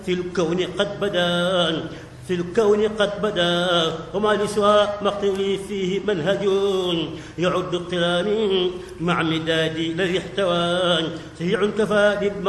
في الكون قد بدا وما لسوى مقتلي فيه منهج يعد اقتراني مع مدادي الذي احتوى سريع كفى